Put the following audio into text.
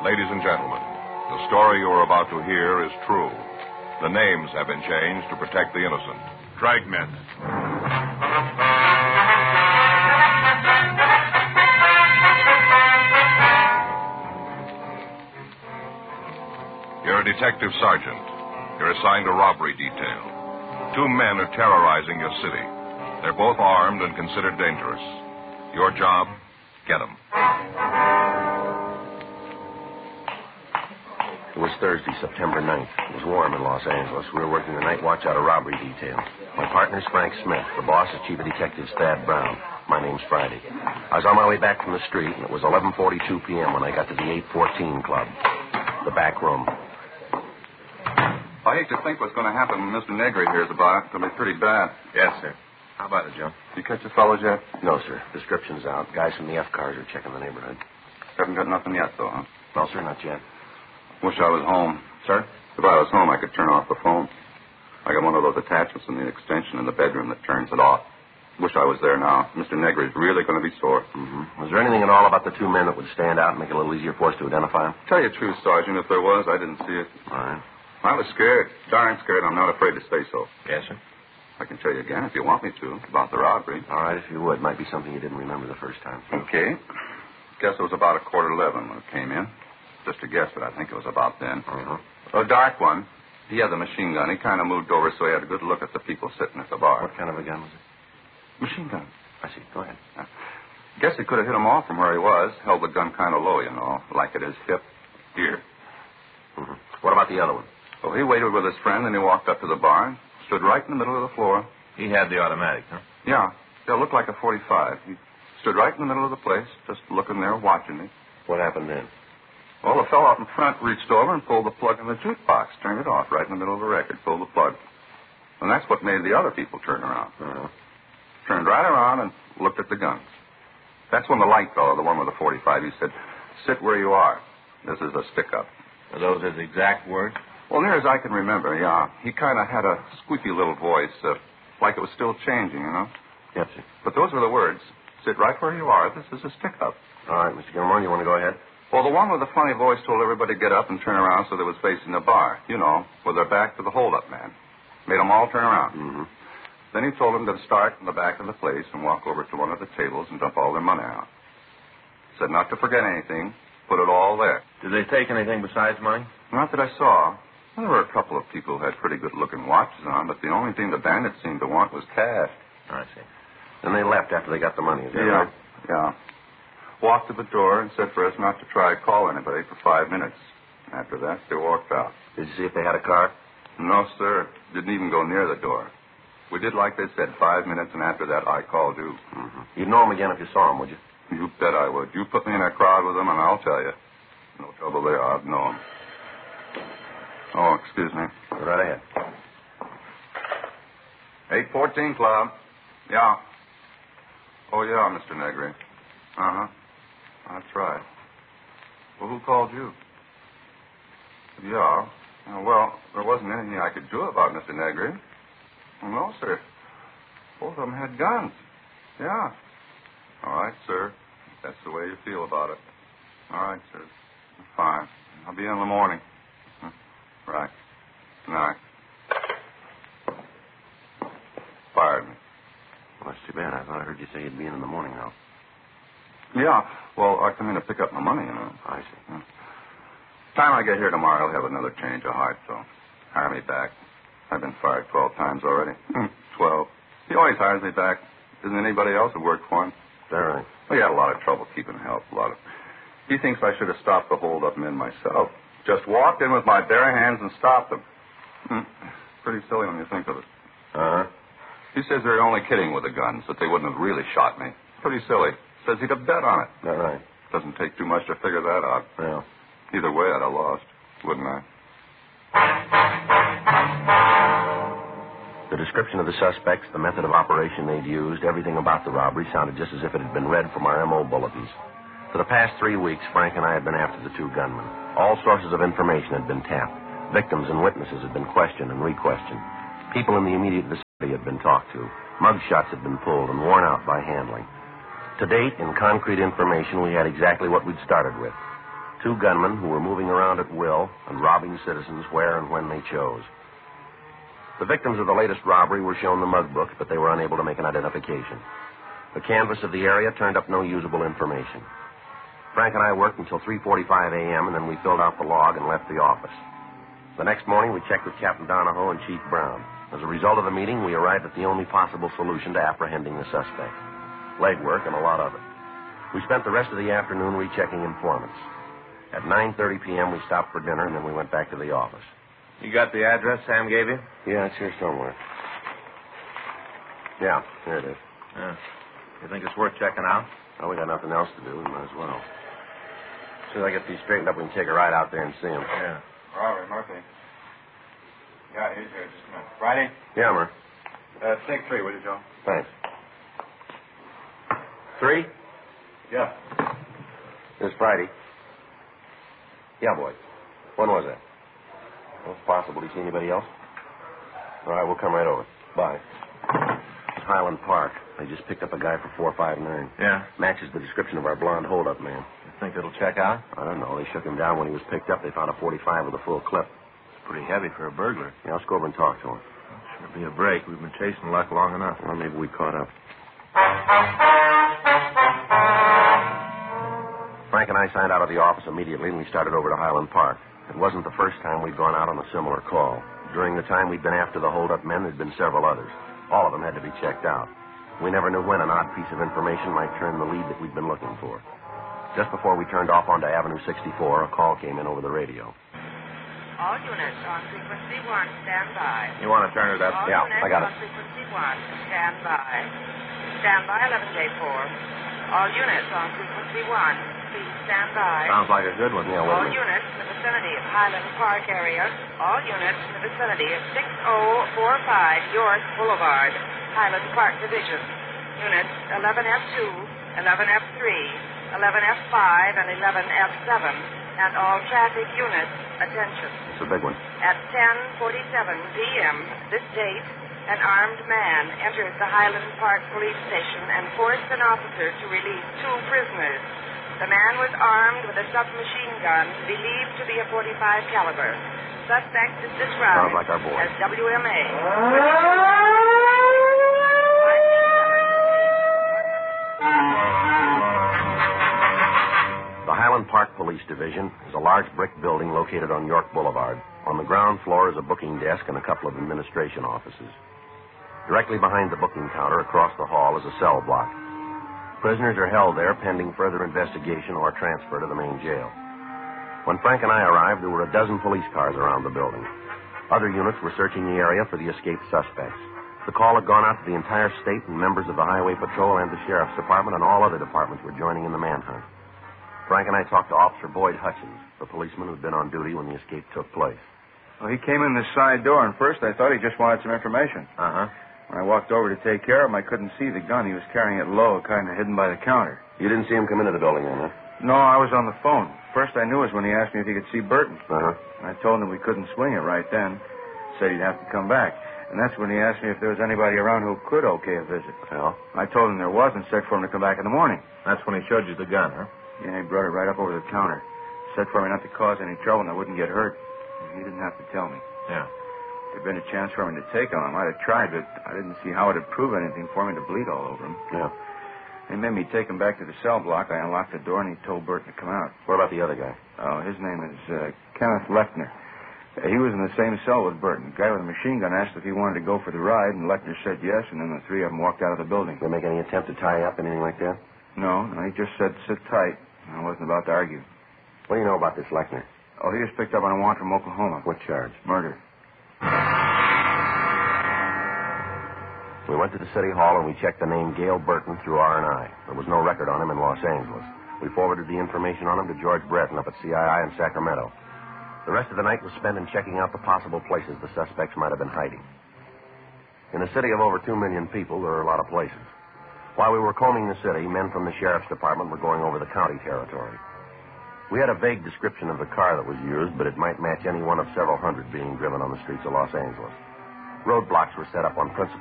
Ladies and gentlemen, the story you are about to hear is true. The names have been changed to protect the innocent. Dragnet. You're a detective sergeant. You're assigned a robbery detail. 2 men are terrorizing your city. They're both armed and considered dangerous. Your job, get them. It was Thursday, September 9th. It was warm in Los Angeles. We were working the night watch out of robbery detail. My partner's Frank Smith. The boss is Chief of Detectives Thad Brown. My name's Friday. I was on my way back from the street, and it was 11:42 p.m. when I got to the 814 Club, the back room. I hate to think what's going to happen when Mr. Negri hears about it. It'll be pretty bad. Yes, sir. How about it, Joe? You catch the fellows yet? No, sir. Description's out. Guys from the F cars are checking the neighborhood. Haven't got nothing yet, though, huh? No, sir, not yet. Wish I was home. Sir? If I was home, I could turn off the phone. I got one of those attachments in the extension in the bedroom that turns it off. Wish I was there now. Mr. Negri's really going to be sore. Mm-hmm. Was there anything at all about the 2 men that would stand out and make it a little easier for us to identify them? Tell you the truth, Sergeant, if there was, I didn't see it. All right. I was scared. Darn scared. I'm not afraid to say so. Yes, sir. I can tell you again if you want me to about the robbery. All right, if you would. Might be something you didn't remember the first time. Okay. Guess it was about 11:15 when it came in. Just a guess, but I think it was about then. Uh-huh. A dark one. He had the machine gun. He kind of moved over so he had a good look at the people sitting at the bar. What kind of a gun was it? Machine gun. I see. Go ahead. Guess he could have hit him off from where he was. Held the gun kind of low, you know, like at his hip. Here. Mm-hmm. What about the other one? So he waited with his friend, and he walked up to the bar and stood right in the middle of the floor. He had the automatic, huh? Yeah. It looked like a .45. He stood right in the middle of the place, just looking there, watching me. What happened then? Well, the fellow out in front reached over and pulled the plug in the jukebox, turned it off right in the middle of the record, pulled the plug. And that's what made the other people turn around. Uh-huh. Turned right around and looked at the guns. That's when the light fellow, the one with the .45, he said, "Sit where you are. This is a stick-up." Are those his exact words? Well, near as I can remember, yeah. He kind of had a squeaky little voice, like it was still changing, you know. Yes, sir. But those were the words. "Sit right where you are. This is a stick-up." All right, Mr. Gilmore, you want to go ahead? Well, the one with the funny voice told everybody to get up and turn around so they was facing the bar, you know, with their back to the hold-up man. Made them all turn around. Mm-hmm. Then he told them to start in the back of the place and walk over to one of the tables and dump all their money out. Said not to forget anything, put it all there. Did they take anything besides money? Not that I saw. Well, there were a couple of people who had pretty good-looking watches on, but the only thing the bandits seemed to want was cash. I see. Then they left after they got the money, is that Yeah, right? yeah. Walked to the door and said for us not to try to call anybody for 5 minutes. After that, they walked out. Did you see if they had a car? No, sir. Didn't even go near the door. We did like they said, 5 minutes, and after that, I called you. Mm-hmm. You'd know them again if you saw them, would you? You bet I would. You put me in a crowd with them, and I'll tell you. No trouble there. I'd know them. Oh, excuse me. Go right ahead. 814 Club. Yeah. Oh, yeah, Mr. Negri. Uh-huh. That's right. Well, who called you? Yeah. Well, there wasn't anything I could do about Mr. Negri. Well, no, sir. Both of them had guns. Yeah. All right, sir. That's the way you feel about it. All right, sir. Fine. I'll be in the morning. Right. Good night. Fired me. Well, that's too bad. I thought I heard you say you'd be in the morning now. Yeah. Well, I come in to pick up my money, you know. I see. Time I get here tomorrow, I'll have another change of heart, so hire me back. I've been fired 12 times already. 12. He always hires me back. Isn't anybody else who worked for him? Is that right? Well, he had a lot of trouble keeping help. He thinks I should have stopped the hold-up men myself. Just walked in with my bare hands and stopped them. Pretty silly when you think of it. Uh-huh. He says they're only kidding with the guns, that they wouldn't have really shot me. Pretty silly. Says he'd have bet on it. Is that right? Doesn't take too much to figure that out. Yeah. Either way, I'd have lost, wouldn't I? The description of the suspects, the method of operation they'd used, everything about the robbery sounded just as if it had been read from our M.O. bulletins. For the past 3 weeks, Frank and I had been after the 2 gunmen. All sources of information had been tapped. Victims and witnesses had been questioned and re-questioned. People in the immediate vicinity had been talked to. Mug shots had been pulled and worn out by handling. To date, in concrete information, we had exactly what we'd started with. 2 gunmen who were moving around at will and robbing citizens where and when they chose. The victims of the latest robbery were shown the mug books, but they were unable to make an identification. The canvass of the area turned up no usable information. Frank and I worked until 3:45 a.m., and then we filled out the log and left the office. The next morning, we checked with Captain Donahoe and Chief Brown. As a result of the meeting, we arrived at the only possible solution to apprehending the suspect. Legwork and a lot of it. We spent the rest of the afternoon rechecking informants. At 9:30 p.m., we stopped for dinner, and then we went back to the office. You got the address Sam gave you? Yeah, it's here somewhere. Yeah, here it is. Yeah. You think it's worth checking out? Well, we got nothing else to do. We might as well. As soon as I get these straightened up, we can take a ride out there and see him. Yeah. Robert, Murphy. Yeah, he's here. Just a minute. Friday? Yeah, Mur. Take 3, will you, Joe? Thanks. 3? Yeah. This Friday. Yeah, boy. When was that? Well, it's possible. Did you see anybody else? All right, we'll come right over. Bye. It's Highland Park. They just picked up a guy for 459. Yeah? Matches the description of our blonde holdup man. You think it'll check out? I don't know. They shook him down when he was picked up. They found a 45 with a full clip. It's pretty heavy for a burglar. Yeah, let's go over and talk to him. Sure be a break. We've been chasing luck long enough. Well, maybe we caught up. Frank and I signed out of the office immediately, and we started over to Highland Park. It wasn't the first time we'd gone out on a similar call. During the time we'd been after the hold-up men, there'd been several others. All of them had to be checked out. We never knew when an odd piece of information might turn the lead that we'd been looking for. Just before we turned off onto Avenue 64, a call came in over the radio. All units on frequency 1, stand by. You want to turn it up? All Yeah, units I got it. on frequency 1, stand by. Stand by, 11J4. All units on frequency 1, please stand by. Sounds like a good one. Yeah, All wait a minute. units in the vicinity of Highland Park area. All units in the vicinity of 6045 York Boulevard, Highland Park Division. Units 11F2, 11F3, 11F5, and 11F7. And all traffic units, attention. It's a big one. At 10:47 p.m. this date, an armed man enters the Highland Park Police Station and forced an officer to release 2 prisoners. The man was armed with a submachine gun believed to be a .45 caliber. Suspect is described Sounds like our boy. as WMA. The Highland Park Police Division is a large brick building located on York Boulevard. On the ground floor is a booking desk and a couple of administration offices. Directly behind the booking counter across the hall is a cell block. Prisoners are held there pending further investigation or transfer to the main jail. When Frank and I arrived, there were a dozen police cars around the building. Other units were searching the area for the escaped suspects. The call had gone out to the entire state, and members of the Highway Patrol and the Sheriff's Department and all other departments were joining in the manhunt. Frank and I talked to Officer Boyd Hutchins, the policeman who'd been on duty when the escape took place. Well, he came in the side door, and first I thought he just wanted some information. Uh-huh. When I walked over to take care of him, I couldn't see the gun. He was carrying it low, kind of hidden by the counter. You didn't see him come into the building then, huh? No, I was on the phone. First I knew was when he asked me if he could see Burton. Uh-huh. I told him we couldn't swing it right then. Said he'd have to come back. And that's when he asked me if there was anybody around who could okay a visit. Well? I told him there was and said for him to come back in the morning. That's when he showed you the gun, huh? Yeah, he brought it right up over the counter. Said for me not to cause any trouble and I wouldn't get hurt. He didn't have to tell me. Yeah. If there'd been a chance for me to take him, I might have tried, but I didn't see how it'd prove anything for me to bleed all over him. Yeah. They made me take him back to the cell block. I unlocked the door, and he told Burton to come out. What about the other guy? Oh, his name is Kenneth Lechner. He was in the same cell with Burton. The guy with the machine gun asked if he wanted to go for the ride, and Lechner said yes, and then the 3 of them walked out of the building. Did they make any attempt to tie you up, anything like that? No, he just said sit tight. I wasn't about to argue. What do you know about this Lechner? Oh, he was picked up on a warrant from Oklahoma. What charge? Murder. We went to the city hall and we checked the name Gail Burton through R&I. There was no record on him in Los Angeles. We forwarded the information on him to George Breton up at CII in Sacramento. The rest of the night was spent in checking out the possible places the suspects might have been hiding. In a city of over 2 million people, there are a lot of places. While we were combing the city, men from the Sheriff's Department were going over the county territory. We had a vague description of the car that was used, but it might match any one of several hundred being driven on the streets of Los Angeles. Roadblocks were set up on principal